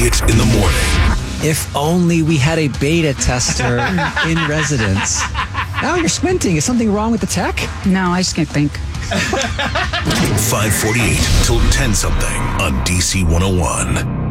Idiot in the Morning. If only we had a beta tester in residence. Now you're squinting. Is something wrong with the tech? No, I just can't think. 548 till 10 something on DC 101.